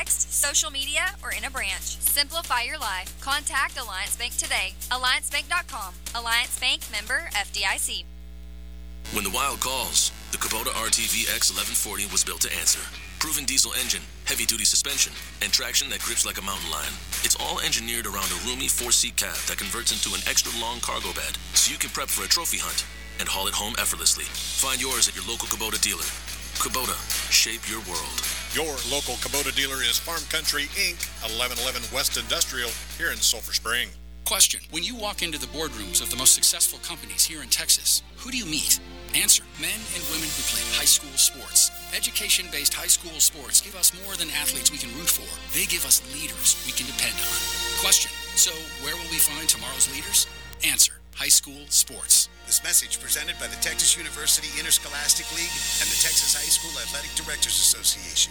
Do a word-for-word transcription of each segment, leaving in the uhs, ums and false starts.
text, social media, or in a branch. Simplify your life. Contact Alliance Bank today. alliance bank dot com. Alliance Bank, member F D I C. When the wild calls, the Kubota R T V X eleven forty was built to answer. Proven diesel engine, heavy-duty suspension, and traction that grips like a mountain lion. It's all engineered around a roomy four-seat cab that converts into an extra-long cargo bed, so you can prep for a trophy hunt and haul it home effortlessly. Find yours at your local Kubota dealer. Kubota, shape your world. Your local Kubota dealer is Farm Country, Incorporated, eleven eleven West Industrial, here in Sulphur Spring. Question. When you walk into the boardrooms of the most successful companies here in Texas, who do you meet? Answer. Men and women who play high school sports. Education-based high school sports give us more than athletes we can root for. They give us leaders we can depend on. Question. So, where will we find tomorrow's leaders? Answer. High school sports. This message presented by the Texas University Interscholastic League and the Texas High School Athletic Directors Association.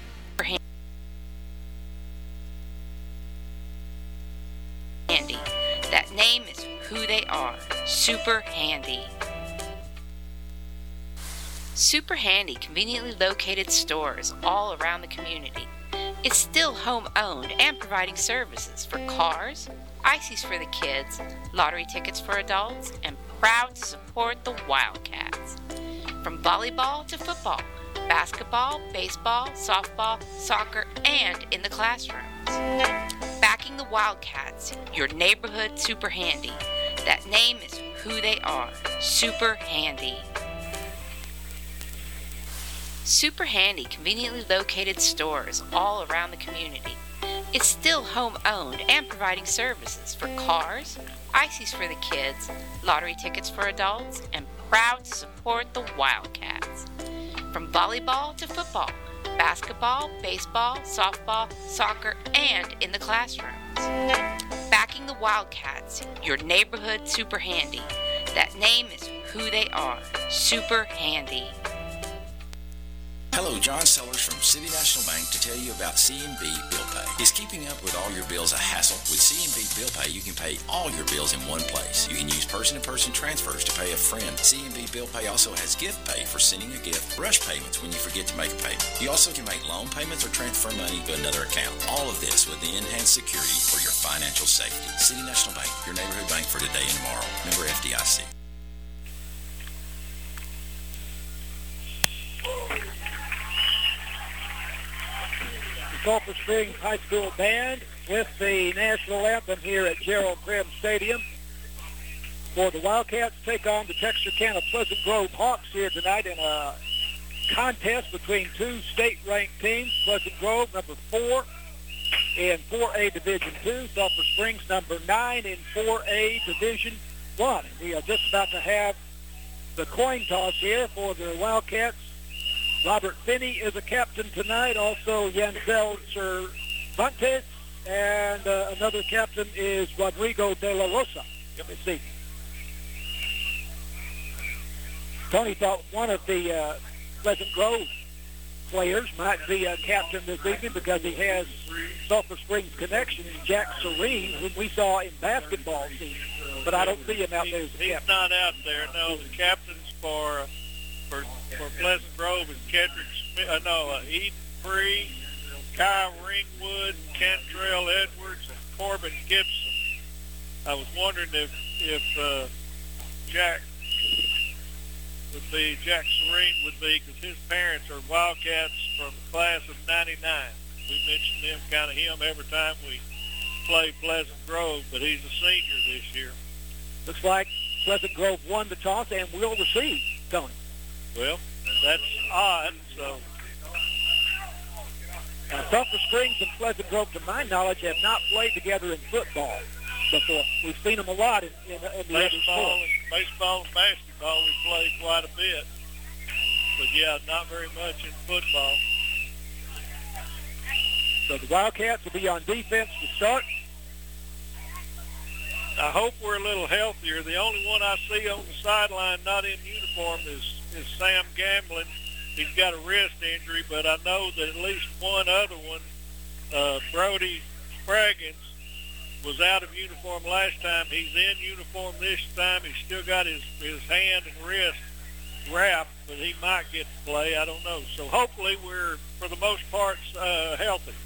Handy. That name is who they are. Super Handy. Super Handy conveniently located stores all around the community. It's still home-owned and providing services for cars, ices for the kids, lottery tickets for adults, and proud to support the Wildcats. From volleyball to football, basketball, baseball, softball, soccer, and in the classrooms. Backing the Wildcats, your neighborhood Super Handy. That name is who they are. Super Handy. Super Handy conveniently located stores all around the community. It's still home-owned and providing services for cars, ices for the kids, lottery tickets for adults, and proud to support the Wildcats. From volleyball to football, basketball, baseball, softball, soccer, and in the classrooms. Backing the Wildcats, your neighborhood Super Handy. That name is who they are. Super Handy. Hello, John Sellers from City National Bank to tell you about C and B Bill Pay. Is keeping up with all your bills a hassle? With C and B Bill Pay, you can pay all your bills in one place. You can use person-to-person transfers to pay a friend. C and B Bill Pay also has gift pay for sending a gift, rush payments when you forget to make a payment. You also can make loan payments or transfer money to another account. All of this with the enhanced security for your financial safety. City National Bank, your neighborhood bank for today and tomorrow. Member F D I C. Sulphur Springs High School Band with the national anthem here at Gerald Krebs Stadium. For the Wildcats take on the Texarkana Pleasant Grove Hawks here tonight in a contest between two state-ranked teams. Pleasant Grove, number four in four A Division two. Sulphur Springs, number nine in four A Division one. And we are just about to have the coin toss here for the Wildcats. Robert Finney is a captain tonight. Also, Yancel Cervantes. And uh, another captain is Rodrigo De La Rosa this evening. Tony thought one of the uh, Pleasant Grove players might be a captain this evening because he has Sulphur Springs connections. Jack Serene, whom we saw in basketball season. But I don't see him out there as a captain. He's not out there. No, the captains for... For, for Pleasant Grove is Kendrick Smith, uh, no, uh, Eden Free, Kyle Ringwood, Kentrell Edwards, and Corbin Gibson. I was wondering if if uh, Jack would be, Jack Serene would be, because his parents are Wildcats from the class of ninety-nine. We mention them, kind of him, every time we play Pleasant Grove, but he's a senior this year. Looks like Pleasant Grove won the toss and will receive, Tony. Well, that's odd, so. Now, Sulphur Springs and Pleasant Grove, to my knowledge, have not played together in football before. We've seen them a lot in, in, in the baseball, other sports. And, baseball and basketball we played quite a bit. But, yeah, not very much in football. So the Wildcats will be on defense to start. I hope we're a little healthier. The only one I see on the sideline not in uniform is is Sam Gamblin. He's got a wrist injury, but I know that at least one other one, uh, Brody Spraggins, was out of uniform last time. He's in uniform this time. He's still got his, his hand and wrist wrapped, but he might get to play. I don't know. So hopefully we're, for the most part, uh, healthy.